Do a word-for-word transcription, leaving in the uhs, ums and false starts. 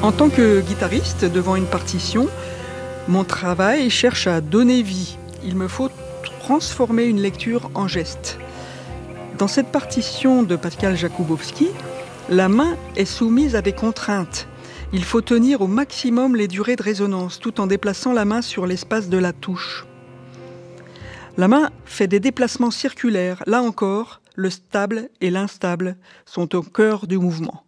En tant que guitariste, devant une partition, mon travail cherche à donner vie. Il me faut transformer une lecture en geste. Dans cette partition de Pascal Jakubowski, la main est soumise à des contraintes. Il faut tenir au maximum les durées de résonance, tout en déplaçant la main sur l'espace de la touche. La main fait des déplacements circulaires. Là encore, le stable et l'instable sont au cœur du mouvement.